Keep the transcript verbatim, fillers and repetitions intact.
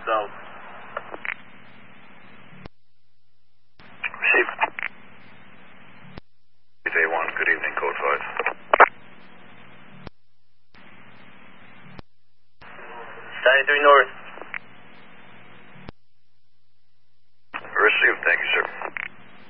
South. Receive. A one, good evening, code five. ninety-three North. Received, thank you, sir.